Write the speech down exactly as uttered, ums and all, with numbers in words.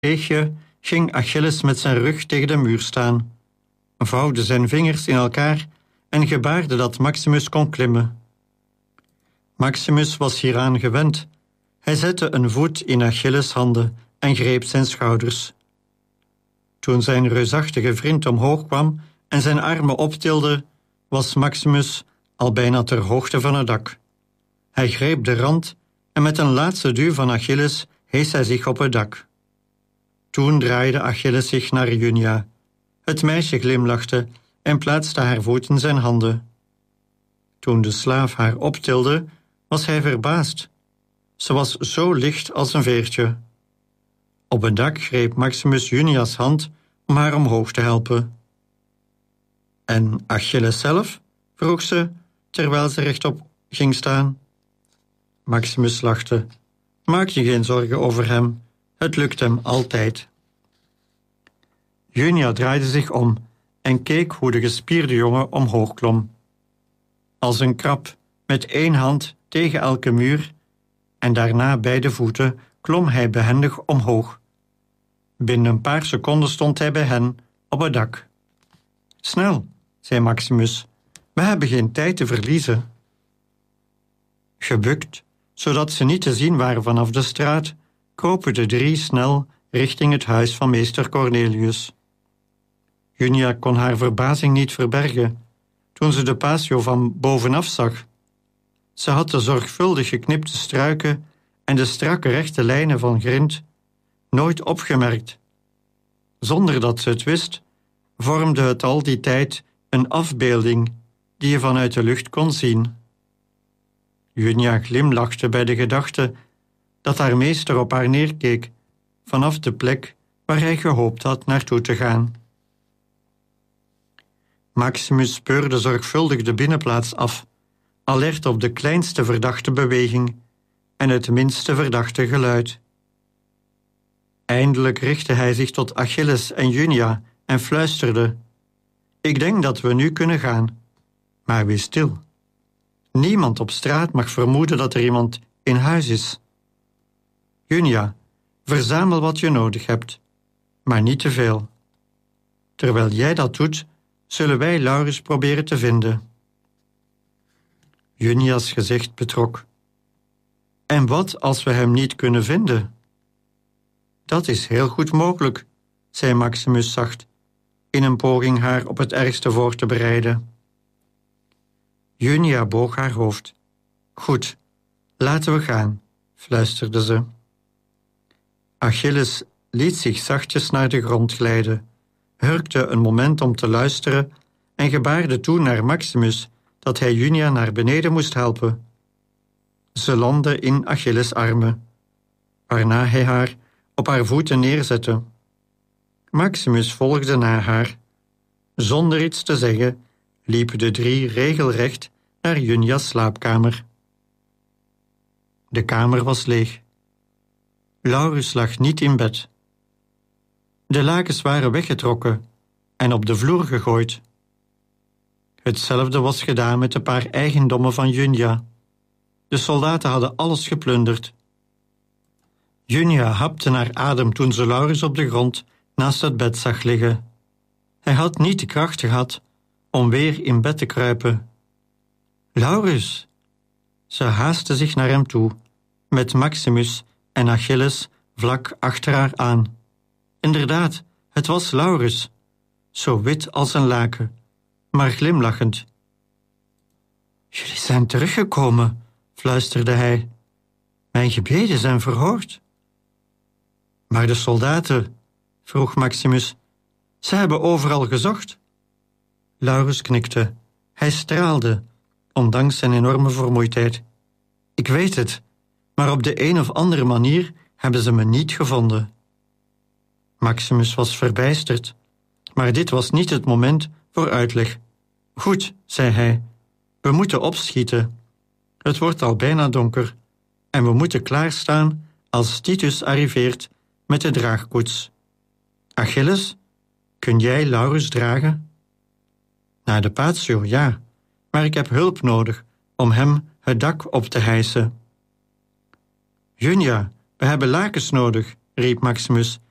steegje ging Achilles met zijn rug tegen de muur staan, vouwde zijn vingers in elkaar en gebaarde dat Maximus kon klimmen. Maximus was hieraan gewend. Hij zette een voet in Achilles' handen en greep zijn schouders. Toen zijn reusachtige vriend omhoog kwam en zijn armen optilde, was Maximus al bijna ter hoogte van het dak. Hij greep de rand en met een laatste duw van Achilles hees hij zich op het dak. Toen draaide Achilles zich naar Junia. Het meisje glimlachte en plaatste haar voet in zijn handen. Toen de slaaf haar optilde, was hij verbaasd. Ze was zo licht als een veertje. Op het dak greep Maximus Junia's hand om haar omhoog te helpen. En Achilles zelf? Vroeg ze, terwijl ze rechtop ging staan. Maximus lachte. Maak je geen zorgen over hem, het lukt hem altijd. Junia draaide zich om en keek hoe de gespierde jongen omhoog klom. Als een krab, met één hand tegen elke muur, en daarna beide voeten klom hij behendig omhoog. Binnen een paar seconden stond hij bij hen op het dak. Snel, zei Maximus, we hebben geen tijd te verliezen. Gebukt, zodat ze niet te zien waren vanaf de straat, kropen de drie snel richting het huis van meester Cornelius. Junia kon haar verbazing niet verbergen toen ze de patio van bovenaf zag. Ze had de zorgvuldig geknipte struiken en de strakke rechte lijnen van grind nooit opgemerkt. Zonder dat ze het wist, vormde het al die tijd een afbeelding die je vanuit de lucht kon zien. Junia glimlachte bij de gedachte dat haar meester op haar neerkeek vanaf de plek waar hij gehoopt had naartoe te gaan. Maximus speurde zorgvuldig de binnenplaats af, alert op de kleinste verdachte beweging en het minste verdachte geluid. Eindelijk richtte hij zich tot Achilles en Junia en fluisterde: Ik denk dat we nu kunnen gaan, maar wees stil. Niemand op straat mag vermoeden dat er iemand in huis is. Junia, verzamel wat je nodig hebt, maar niet te veel. Terwijl jij dat doet, zullen wij Laurus proberen te vinden. Junia's gezicht betrok. En wat als we hem niet kunnen vinden? Dat is heel goed mogelijk, zei Maximus zacht, in een poging haar op het ergste voor te bereiden. Junia boog haar hoofd. Goed, laten we gaan, fluisterde ze. Achilles liet zich zachtjes naar de grond glijden, hurkte een moment om te luisteren en gebaarde toen naar Maximus dat hij Junia naar beneden moest helpen. Ze landde in Achilles' armen, waarna hij haar op haar voeten neerzette. Maximus volgde naar haar. Zonder iets te zeggen liepen de drie regelrecht naar Junia's slaapkamer. De kamer was leeg. Laurus lag niet in bed. De lakens waren weggetrokken en op de vloer gegooid. Hetzelfde was gedaan met de paar eigendommen van Junia. De soldaten hadden alles geplunderd. Junia hapte naar adem toen ze Laurus op de grond naast het bed zag liggen. Hij had niet de kracht gehad om weer in bed te kruipen. Laurus! Ze haastte zich naar hem toe, met Maximus en Achilles vlak achter haar aan. Inderdaad, het was Laurus, zo wit als een laken, maar glimlachend. Jullie zijn teruggekomen, fluisterde hij. Mijn gebeden zijn verhoord. Maar de soldaten, vroeg Maximus, ze hebben overal gezocht. Laurus knikte. Hij straalde, ondanks zijn enorme vermoeidheid. Ik weet het, maar op de een of andere manier hebben ze me niet gevonden. Maximus was verbijsterd, maar dit was niet het moment voor uitleg. Goed, zei hij, we moeten opschieten. Het wordt al bijna donker en we moeten klaarstaan als Titus arriveert met de draagkoets. Achilles, kun jij Laurus dragen? Naar de patio, ja, maar ik heb hulp nodig om hem het dak op te hijsen. Junia, we hebben lakens nodig, riep Maximus